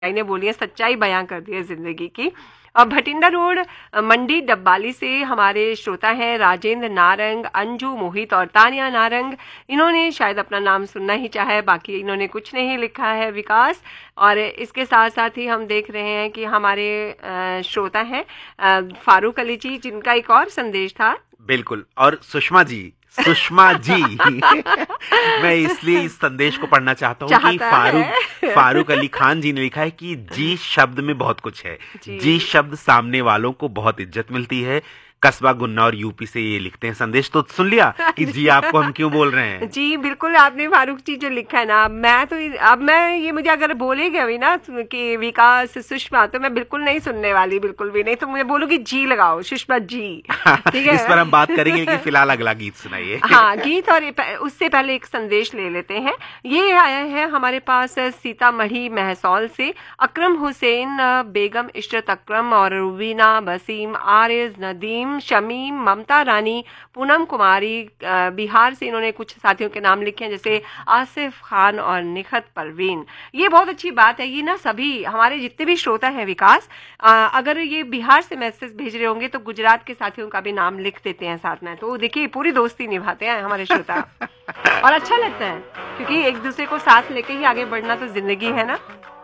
ने बोली है, सच्चाई बयां कर दी है जिंदगी की। अब भटिंडा रोड मंडी डब्बाली से हमारे श्रोता हैं राजेंद्र नारंग, अंजू मोहित और तानिया नारंग। इन्होंने शायद अपना नाम सुनना ही चाहा है, बाकी इन्होंने कुछ नहीं लिखा है विकास। और इसके साथ साथ ही हम देख रहे हैं कि हमारे श्रोता हैं फारूक अली जी, जिनका एक और संदेश था। बिल्कुल, और सुषमा जी मैं इसलिए इस संदेश को पढ़ना चाहता हूँ कि फारूक अली खान जी ने लिखा है कि जी शब्द में बहुत कुछ है। जी शब्द सामने वालों को बहुत इज्जत मिलती है। कस्बा गुन्नौर यूपी से ये लिखते हैं संदेश। तो सुन लिया कि जी आपको हम क्यों बोल रहे हैं। जी बिल्कुल, आपने फारूक जी जो लिखा है ना, मैं ये मुझे अगर बोलेगा भी ना कि विकास सुषमा, तो मैं बिल्कुल नहीं सुनने वाली, बिल्कुल भी नहीं। तो मुझे बोलूंगी जी लगाओ, सुषमा जी। ठीक है, इस पर हम बात करेंगे, लेकिन फिलहाल अगला गीत सुनाइए। हाँ, गीत, और उससे पहले एक संदेश ले लेते हैं। ये आया है हमारे पास सीतामढ़ी महसौल से अकरम हुसैन, बेगम इशरत अकरम और रुबीना, बसीम, आरिज, नदीम, शमीम, ममता रानी, पूनम कुमारी। बिहार से इन्होंने कुछ साथियों के नाम लिखे हैं, जैसे आसिफ खान और निखत परवीन। ये बहुत अच्छी बात है। ये ना सभी हमारे जितने भी श्रोता हैं विकास, अगर ये बिहार से मैसेज भेज रहे होंगे तो गुजरात के साथियों का भी नाम लिख देते हैं साथ में। तो देखिए, पूरी दोस्ती निभाते हैं हमारे श्रोता और अच्छा लगता है, क्योंकि एक दूसरे को साथ लेके ही आगे बढ़ना तो जिंदगी है ना।